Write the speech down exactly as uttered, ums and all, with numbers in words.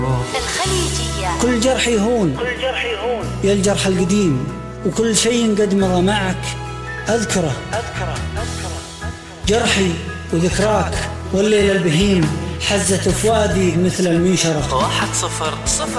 الخليجية. كل جرح يهون يا الجرح القديم، وكل شيء قد مضى معك أذكره جرحي وذكراك، والليل البهيم حزت فؤادي مثل المنشرة. واحد صفر صفر